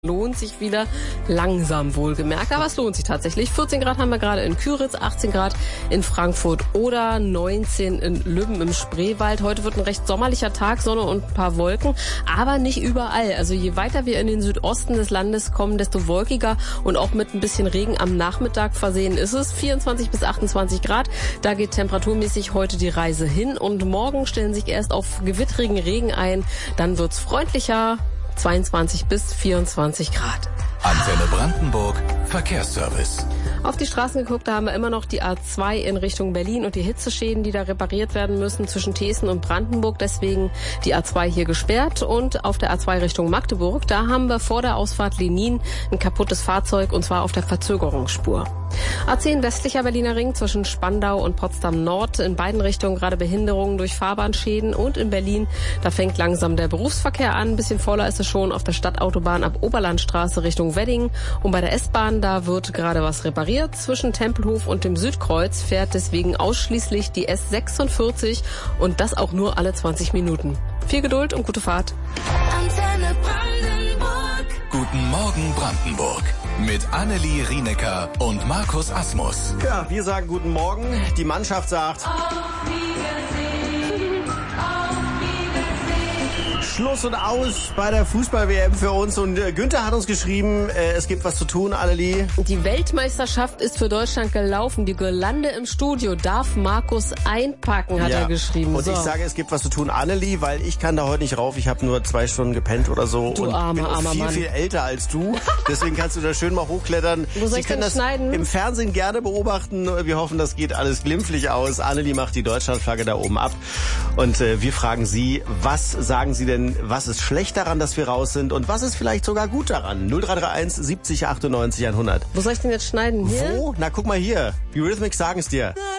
Lohnt sich wieder, langsam wohlgemerkt, aber es lohnt sich tatsächlich. 14 Grad haben wir gerade in Küritz, 18 Grad in Frankfurt oder 19 in Lübben im Spreewald. Heute wird ein recht sommerlicher Tag, Sonne und ein paar Wolken, aber nicht überall. Also je weiter wir in den Südosten des Landes kommen, desto wolkiger und auch mit ein bisschen Regen am Nachmittag versehen ist es. 24 bis 28 Grad, da geht temperaturmäßig heute die Reise hin und morgen stellen sich erst auf gewittrigen Regen ein, dann wird's freundlicher. 22 bis 24 Grad. Antenne Brandenburg, Verkehrsservice. Auf die Straßen geguckt, da haben wir immer noch die A2 in Richtung Berlin und die Hitzeschäden, die da repariert werden müssen zwischen Thesen und Brandenburg. Deswegen die A2 hier gesperrt. Und auf der A2 Richtung Magdeburg, da haben wir vor der Ausfahrt Lenin ein kaputtes Fahrzeug und zwar auf der Verzögerungsspur. A10 westlicher Berliner Ring zwischen Spandau und Potsdam Nord. In beiden Richtungen gerade Behinderungen durch Fahrbahnschäden. Und in Berlin, da fängt langsam der Berufsverkehr an. Ein bisschen voller ist es schon auf der Stadtautobahn ab Oberlandstraße Richtung Wedding. Und bei der S-Bahn, da wird gerade was repariert. Zwischen Tempelhof und dem Südkreuz fährt deswegen ausschließlich die S46 und das auch nur alle 20 Minuten. Viel Geduld und gute Fahrt. Antenne Brandenburg. Guten Morgen Brandenburg. Mit Annelie Rienecker und Markus Asmus. Ja, wir sagen guten Morgen. Die Mannschaft sagt Schluss und aus bei der Fußball-WM für uns. Und Günther hat uns geschrieben, es gibt was zu tun, Annelie. Die Weltmeisterschaft ist für Deutschland gelaufen. Die Girlande im Studio darf Markus einpacken, hat er geschrieben. Und so. Ich sage, es gibt was zu tun, Annelie, weil ich kann da heute nicht rauf. Ich habe nur 2 Stunden gepennt oder so. Du und armer, bin auch armer viel, Mann. viel älter als du. Deswegen kannst du da schön mal hochklettern. Wo soll ich können denn das schneiden? im Fernsehen gerne beobachten. Wir hoffen, das geht alles glimpflich aus. Annelie macht die Deutschlandflagge da oben ab. Und wir fragen Sie, was sagen Sie denn, was ist schlecht daran, dass wir raus sind und was ist vielleicht sogar gut daran? 0331 70 98 100. Wo soll ich denn jetzt schneiden? Hier? Wo? Na, guck mal hier. Die Eurythmics sagen es dir.